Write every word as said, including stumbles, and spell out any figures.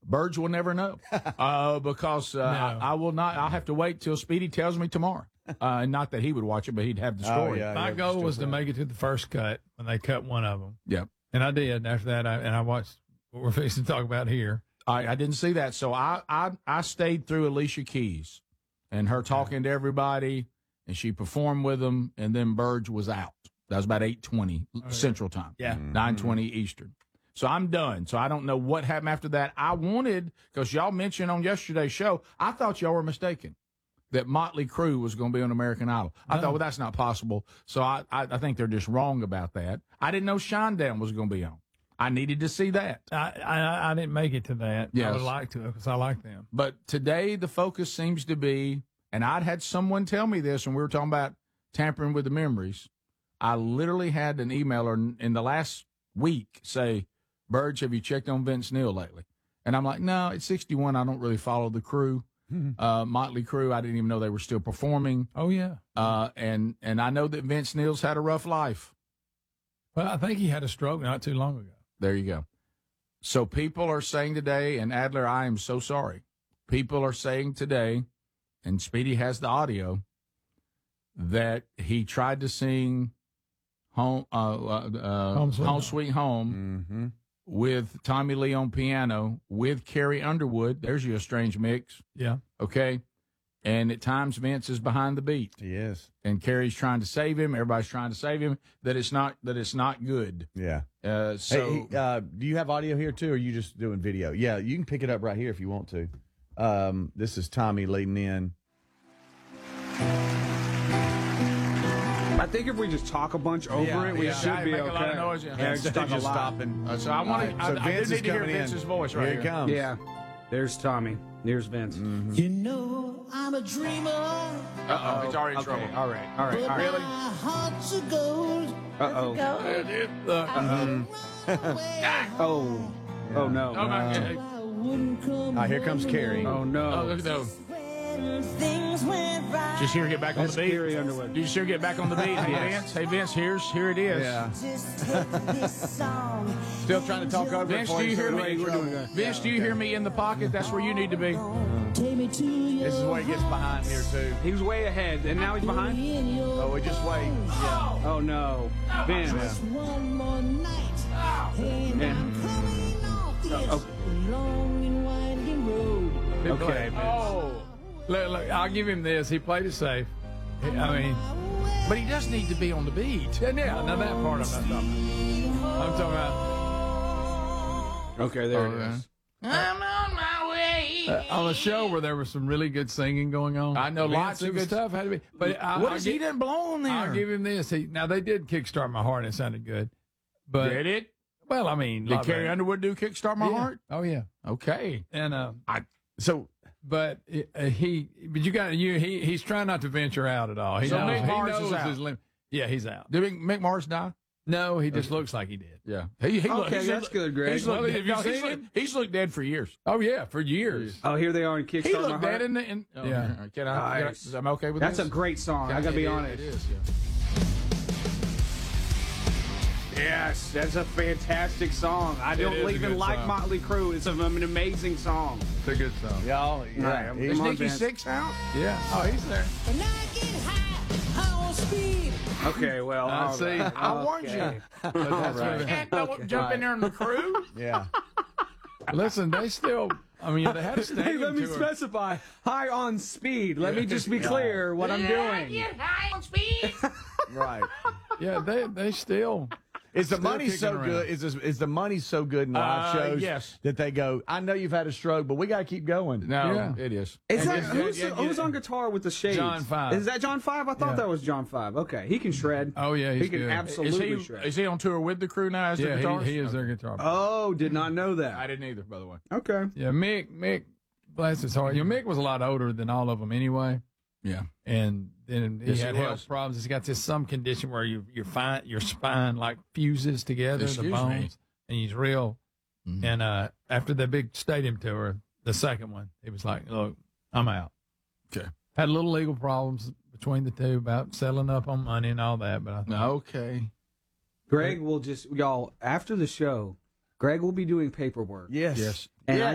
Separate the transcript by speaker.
Speaker 1: Birds will never know uh, because uh,
Speaker 2: No.
Speaker 1: I, I will not. I'll have to wait till Speedy tells me tomorrow. Uh, not that he would watch it, but he'd have the story.
Speaker 3: Oh, yeah.
Speaker 2: My goal was to make it to the first cut when they cut one of them.
Speaker 1: Yep.
Speaker 2: And I did. And after that, I, and I watched what we're fixing to talk about here.
Speaker 1: I, I didn't see that, so I, I I stayed through Alicia Keys and her talking to everybody, and she performed with them, and then Burge was out. That was about eight twenty
Speaker 2: Oh,
Speaker 1: Central Time.
Speaker 2: Yeah.
Speaker 1: nine twenty Eastern. So I'm done. So I don't know what happened after that. I wanted, because y'all mentioned on yesterday's show, I thought y'all were mistaken that Motley Crue was going to be on American Idol. I
Speaker 2: No.
Speaker 1: thought, well, that's not possible. So I, I, I think they're just wrong about that. I didn't know Shinedown was going to be on. I needed to see that.
Speaker 2: I, I, I didn't make it to that.
Speaker 1: Yes.
Speaker 2: I would like to because I like them.
Speaker 1: But today the focus seems to be, and I'd had someone tell me this when we were talking about tampering with the memories. I literally had an emailer in the last week say, Burge, have you checked on Vince Neil lately? And I'm like, no, it's sixty-one. I don't really follow the crew. Uh, Motley Crue, I didn't even know they were still performing.
Speaker 2: Oh, yeah.
Speaker 1: Uh, and, and I know that Vince Neil's had a rough life.
Speaker 2: Well, I think he had a stroke not too long ago.
Speaker 1: There you go. So people are saying today, and Adler, I am so sorry. People are saying today, and Speedy has the audio, that he tried to sing Home, uh, uh, uh,
Speaker 2: Home Sweet
Speaker 1: Home,
Speaker 2: Home.
Speaker 1: Sweet Home
Speaker 3: Mm-hmm.
Speaker 1: with Tommy Lee on piano, with Carrie Underwood. There's your strange mix.
Speaker 2: Yeah.
Speaker 1: Okay. And at times Vince is behind the beat.
Speaker 3: He is.
Speaker 1: And Carrie's trying to save him. Everybody's trying to save him. That it's not that it's not good.
Speaker 3: Yeah.
Speaker 1: Uh, so
Speaker 3: Hey, he- uh, do you have audio here too, or are you just doing video? Yeah, you can pick it up right here if you want to. Um, this is Tommy leading in.
Speaker 4: I think if we just talk a bunch over
Speaker 3: Yeah,
Speaker 4: it, we
Speaker 3: yeah.
Speaker 4: should
Speaker 1: Yeah,
Speaker 4: be
Speaker 1: make
Speaker 4: okay.
Speaker 1: a lot of noise, yeah.
Speaker 4: Yeah, just talk a
Speaker 3: just
Speaker 4: lot.
Speaker 3: stopping.
Speaker 1: Uh, so I want to.
Speaker 3: So
Speaker 1: I, I do
Speaker 3: Vince
Speaker 1: need
Speaker 3: is
Speaker 1: to hear
Speaker 3: coming in.
Speaker 1: Vince's voice right
Speaker 3: Here
Speaker 1: here.
Speaker 3: it comes.
Speaker 4: Yeah. There's Tommy. There's Vince.
Speaker 5: You know I'm a dreamer.
Speaker 1: Uh oh, he's already in
Speaker 4: Okay.
Speaker 1: trouble.
Speaker 4: All right. All right. All right.
Speaker 1: Really?
Speaker 5: My heart's a gold.
Speaker 4: Uh-oh. Oh. Oh, no.
Speaker 1: Oh, my God.
Speaker 5: I wouldn't come
Speaker 3: Ah, here comes
Speaker 5: home
Speaker 3: Carrie.
Speaker 4: Oh,
Speaker 1: Oh,
Speaker 4: no.
Speaker 1: look at those.
Speaker 5: when things went right.
Speaker 1: Just hear her get back on
Speaker 4: That's
Speaker 1: the beat.
Speaker 4: Carrie Underwood.
Speaker 1: Did you see her get back on the beat? Hey,
Speaker 3: Yes.
Speaker 1: Vince. Hey, Vince. Here's here it is.
Speaker 3: Yeah.
Speaker 5: Just take this song.
Speaker 3: Still trying to talk over it
Speaker 1: Vince,
Speaker 3: for
Speaker 1: do you
Speaker 3: so
Speaker 1: hear
Speaker 3: we
Speaker 1: me?
Speaker 3: don't get in trouble.
Speaker 1: Vince, do you hear me in the pocket? That's where you need to be.
Speaker 5: Take me to your
Speaker 3: This is where he gets behind here too.
Speaker 4: He was way ahead, and now he's behind?
Speaker 5: in your
Speaker 3: Oh, we just wait. Yeah.
Speaker 4: Oh, no. Vince.
Speaker 5: Just one more night. And
Speaker 4: Yeah.
Speaker 5: I'm coming off this
Speaker 4: Oh.
Speaker 5: long and winding road.
Speaker 4: Okay, Vince.
Speaker 2: Oh. Look, look, I'll give him this. He played it safe. I mean,
Speaker 1: But he does need to be on the beat.
Speaker 2: yeah, yeah. Now that part I'm not talking about. I'm talking about
Speaker 4: Okay, there
Speaker 1: Oh,
Speaker 4: it
Speaker 1: yeah.
Speaker 4: is.
Speaker 1: I'm on my way.
Speaker 2: uh, on a show where there was some really good singing going on.
Speaker 1: I know
Speaker 2: Vince,
Speaker 1: lots of
Speaker 2: it was
Speaker 1: good
Speaker 2: stuff. Had to be, but I,
Speaker 1: what
Speaker 2: I'll
Speaker 1: is
Speaker 2: gi-
Speaker 1: he done blown there?
Speaker 2: I'll give him this. He, now they did kickstart my heart and it sounded good, but
Speaker 1: Did it?
Speaker 2: well, I mean,
Speaker 1: Did
Speaker 2: lot
Speaker 1: Carrie
Speaker 2: better.
Speaker 1: Underwood do Kickstart My
Speaker 2: Yeah.
Speaker 1: Heart?
Speaker 2: Oh yeah,
Speaker 1: Okay.
Speaker 2: and uh,
Speaker 3: So
Speaker 2: but uh, he, but you got you. He he's trying not to venture out at all. He
Speaker 1: So
Speaker 2: knows,
Speaker 1: Mick
Speaker 2: he
Speaker 1: Mars
Speaker 2: knows
Speaker 1: is out.
Speaker 2: his limit. Yeah, he's out.
Speaker 1: Did Mick Mars die?
Speaker 2: No, he just looks like he did.
Speaker 1: Yeah. He, he look-
Speaker 4: Okay,
Speaker 1: he's
Speaker 4: that's
Speaker 1: looked-
Speaker 4: good, Greg.
Speaker 1: He's looked,
Speaker 2: Well, have you
Speaker 1: no, he's
Speaker 2: seen
Speaker 1: looked-
Speaker 2: him?
Speaker 1: he's looked dead for years.
Speaker 2: Oh yeah, for years.
Speaker 4: Oh, here they are in
Speaker 1: He
Speaker 4: Kickstart My
Speaker 1: looked dead
Speaker 4: Heart.
Speaker 1: in the. In, oh,
Speaker 2: Yeah.
Speaker 1: yeah. Can I?
Speaker 4: Nice.
Speaker 1: Can I am I okay with
Speaker 4: That's
Speaker 1: this?
Speaker 4: a great song. I got to
Speaker 1: It
Speaker 4: be
Speaker 1: is,
Speaker 4: honest.
Speaker 1: It is. Yeah.
Speaker 4: Yes, that's a fantastic song. I
Speaker 2: It is
Speaker 4: don't
Speaker 2: a
Speaker 4: even
Speaker 2: good
Speaker 4: like
Speaker 2: song.
Speaker 4: Motley Crue. It's an amazing song.
Speaker 2: It's a good song.
Speaker 3: y'all, yeah.
Speaker 4: Right.
Speaker 3: he-
Speaker 1: Is
Speaker 4: Come on,
Speaker 1: Nikki
Speaker 4: Vince.
Speaker 1: Six out?
Speaker 2: Yeah. Oh, he's there.
Speaker 5: When I get high, I want speed.
Speaker 4: Okay, well,
Speaker 2: I
Speaker 4: all
Speaker 2: see.
Speaker 4: right.
Speaker 1: I warned
Speaker 4: Okay.
Speaker 1: you.
Speaker 2: But that's
Speaker 3: right.
Speaker 2: what it-
Speaker 1: Can't no, jump in there on the crew.
Speaker 3: yeah.
Speaker 2: Listen, they still. I mean, they had a
Speaker 4: Hey,
Speaker 2: stadium
Speaker 4: let me
Speaker 2: tour.
Speaker 4: specify. High on speed. Let me just be clear what I'm doing.
Speaker 1: Get high on speed.
Speaker 3: Right.
Speaker 2: Yeah, they they still.
Speaker 3: Is the
Speaker 2: Still
Speaker 3: money
Speaker 2: kicking
Speaker 3: so
Speaker 2: around.
Speaker 3: good? Is this, is the money so good in live
Speaker 1: Uh,
Speaker 3: shows
Speaker 1: yes.
Speaker 3: that they go? I know you've had a stroke, but we got to keep going.
Speaker 1: No,
Speaker 2: Yeah.
Speaker 1: it is.
Speaker 4: Is
Speaker 1: And
Speaker 4: that,
Speaker 1: it's-
Speaker 4: who's,
Speaker 1: yeah, yeah,
Speaker 4: who's
Speaker 1: yeah.
Speaker 4: on guitar with the shades?
Speaker 2: John Five.
Speaker 4: Is that John Five? I thought
Speaker 2: Yeah.
Speaker 4: that was John Five. Okay, he can shred.
Speaker 2: Oh yeah, he's
Speaker 4: he can
Speaker 2: good.
Speaker 4: absolutely
Speaker 1: Is he,
Speaker 4: shred.
Speaker 1: is he on tour with the crew now as the
Speaker 2: yeah,
Speaker 1: guitarist?
Speaker 2: he, he is their guitar. player.
Speaker 4: Oh, did not know
Speaker 1: I
Speaker 4: that.
Speaker 1: didn't either, by the way.
Speaker 4: Okay.
Speaker 2: Yeah, Mick, Mick, bless his heart. You know, Mick was a lot older than all of them anyway,
Speaker 1: Yeah.
Speaker 2: and then he
Speaker 1: Yes, he
Speaker 2: had
Speaker 1: was.
Speaker 2: health problems. He's got this some condition where you your fine your spine like fuses together,
Speaker 1: Excuse
Speaker 2: the
Speaker 1: me.
Speaker 2: bones, and he's real.
Speaker 1: Mhm.
Speaker 2: And uh, after the big stadium tour, the second one, he was like, "Look, I'm out."
Speaker 1: Okay.
Speaker 2: Had a little legal problems between the two about settling up on money and all that, but I thought,
Speaker 1: Okay.
Speaker 4: Greg will just y'all after the show. Greg will be doing paperwork.
Speaker 3: Yes.
Speaker 1: Yes.
Speaker 4: And
Speaker 3: Yeah.
Speaker 4: I